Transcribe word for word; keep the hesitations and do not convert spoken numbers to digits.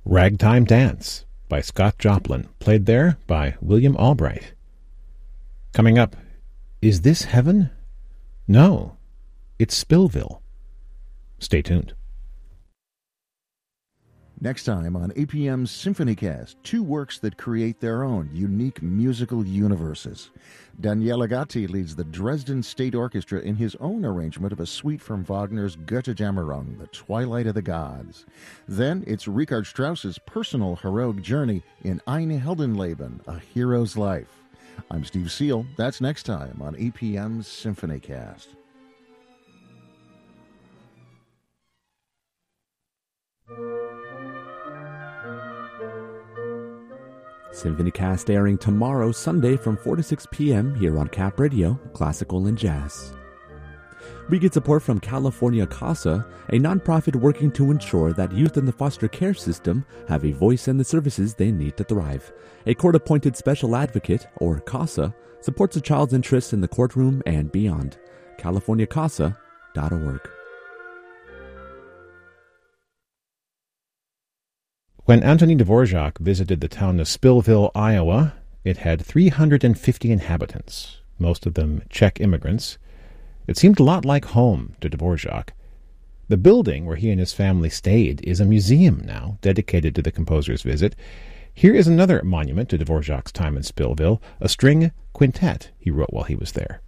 Ragtime Dance by Scott Joplin, played there by William Albright. Coming up, is this heaven? No, it's Spillville. Stay tuned. Next time on A P M's SymphonyCast, two works that create their own unique musical universes. Daniele Gatti leads the Dresden State Orchestra in his own arrangement of a suite from Wagner's Götterdämmerung, The Twilight of the Gods. Then it's Richard Strauss's personal heroic journey in Ein Heldenleben, A Hero's Life. I'm Steve Seal. That's next time on A P M's SymphonyCast. SymphonyCast airing tomorrow, Sunday from four to six p.m. here on Cap Radio, Classical and Jazz. We get support from California CASA, a nonprofit working to ensure that youth in the foster care system have a voice in the services they need to thrive. A court-appointed special advocate, or CASA, supports a child's interests in the courtroom and beyond. california casa dot org. When Anthony Dvorak visited the town of Spillville, Iowa, it had three hundred fifty inhabitants, most of them Czech immigrants. It seemed a lot like home to Dvorak. The building where he and his family stayed is a museum now, dedicated to the composer's visit. Here is another monument to Dvorak's time in Spillville, a string quintet he wrote while he was there.